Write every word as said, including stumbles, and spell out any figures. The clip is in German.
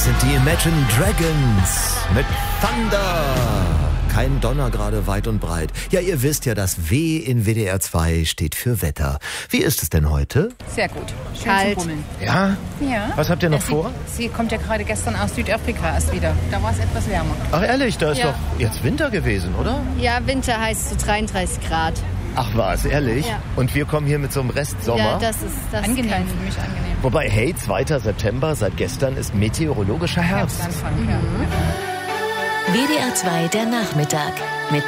sind die Imagine Dragons mit Thunder. Kein Donner gerade weit und breit. Ja, ihr wisst ja, das W in W D R zwei steht für Wetter. Wie ist es denn heute? Sehr gut. Schön Kalt. zum Bummeln. Ja? Ja. Was habt ihr noch Ja, sie, vor? Sie kommt ja gerade gestern aus Südafrika erst wieder. Da war es etwas wärmer. Ach ehrlich, da ist Ja. doch jetzt Winter gewesen, oder? Ja, Winter heißt so dreiunddreißig Grad. Ach was, ehrlich? Ja. Und wir kommen hier mit so einem Rest Sommer? Ja, das ist das ist Angenehm, kein für mich angenehm. Wobei, hey, zweiter September, seit gestern ist meteorologischer Herbst. Herbstanfang, ja. W D R zwei der Nachmittag mit